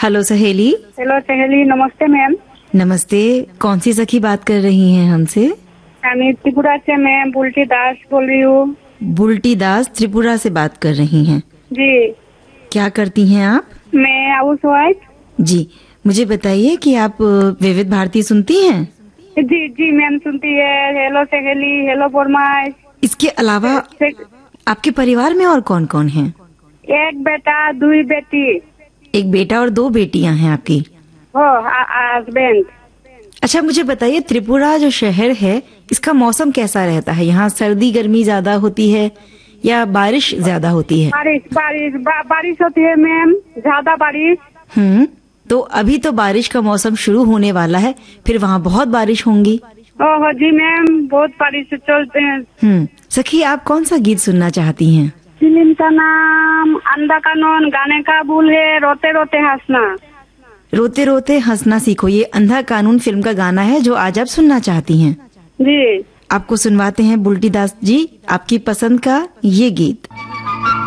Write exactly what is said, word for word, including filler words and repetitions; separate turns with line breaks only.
Hello सहेली।
Hello सहेली, नमस्ते मैम।
नमस्ते, कौन सी सखी बात कर रही हैं हमसे?
मैं त्रिपुरा से मैम बुल्टी दास बोल रही हूँ।
बुल्टी दास त्रिपुरा से बात कर रही हैं
जी।
क्या करती हैं आप?
मैं हाउस वाइफ।
जी, मुझे बताइए कि आप विविध भारती सुनती हैं?
जी जी मैम, सुनती है। हेलो सहेली, हेलो फरमाइश।
इसके अलावा आपके परिवार में और कौन कौन हैं?
एक बेटा, दो बेटी।
एक बेटा और दो बेटियां हैं आपकी?
हो, हस्बैंड।
अच्छा, मुझे बताइए त्रिपुरा जो शहर है इसका मौसम कैसा रहता है? यहाँ सर्दी गर्मी ज्यादा होती है या बारिश ज्यादा होती है?
बारिश बारिश बा, बारिश होती है मैम, ज्यादा बारिश।
हम्म तो अभी तो बारिश का मौसम शुरू होने वाला है, फिर वहाँ बहुत बारिश होंगी।
ओह जी मैम, बहुत बारिश चलते हैं।
हम्म सखी, आप कौन सा गीत सुनना चाहती हैं?
फिल्म का नाम अंधा कानून, गाने का बोल है रोते रोते हंसना।
रोते रोते हंसना सीखो, ये अंधा कानून फिल्म का गाना है जो आज आप सुनना चाहती हैं।
जी।
आपको सुनवाते हैं बुल्टी दास जी आपकी पसंद का ये गीत।